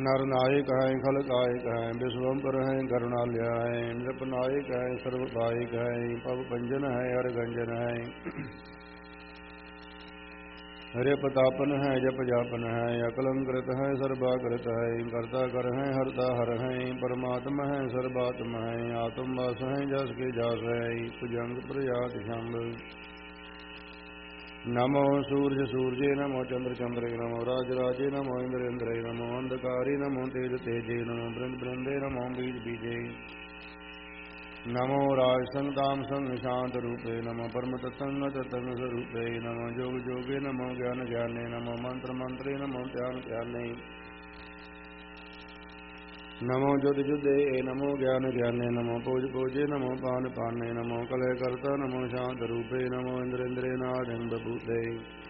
नर नायक है खल कायक है विश्वम्पर है करुणालय है नृप नायक है सर्वदायक है पव पंजन है हर गंजन है हरे प्रतापन है जप जापन है अकलंकृत है सर्वाकृत है कर्ता कर है हरता हर है परमात्मा है सर्वात्मा है आत्म वास है जस के जास है भुजंग प्रयात शंभ नमो सूर्य सूर्ये नमो चंद्र चंद्रे नमो राज राजे नमो इंद्र इंद्रे नमो अंधकारे नमो तेज तेजे नमो बृंद बृंदे नमो बीज बीजे नमो राज संगताम संग शांत रूपे नमो परम तत्ंग तत्ंग स्वरूपे नमो जोग जोगे नमो ज्ञान ज्ञाने नमो मंत्र मंत्रे नमो ध्यान ध्याने नमो जुद जुदे नमो ज्ञान ज्ञाने नमो पूज पूजे नमो पान पाने नमो कलय कर्ता नमो शांत रूपे नमो इंद्र इंद्रे नाद बभूते